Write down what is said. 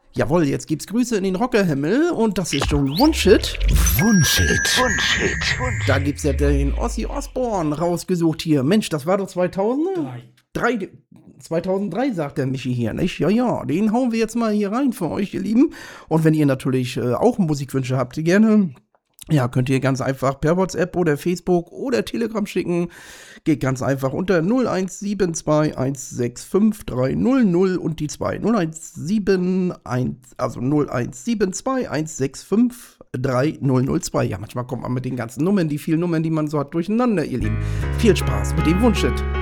Jawohl, jetzt gibt's Grüße in den Rockerhimmel und das ist schon Wunschhit. Wunschhit. Da gibt's ja den Ozzy Osbourne rausgesucht hier. Mensch, das war doch 2003, sagt der Michi hier, nicht? Ja, den hauen wir jetzt mal hier rein für euch, ihr Lieben. Und wenn ihr natürlich auch Musikwünsche habt, gerne, ja, könnt ihr ganz einfach per WhatsApp oder Facebook oder Telegram schicken. Geht ganz einfach unter 01721653000 und die 2. 01721653002. Ja, manchmal kommt man mit den ganzen Nummern, die vielen Nummern, die man so hat, durcheinander, ihr Lieben. Viel Spaß mit dem Wunschhit.